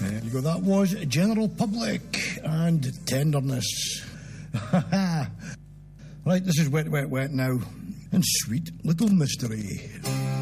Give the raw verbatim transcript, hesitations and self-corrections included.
There you go. That was General Public and Tenderness. Right, this is Wet, Wet, Wet now. And Sweet Little Mystery.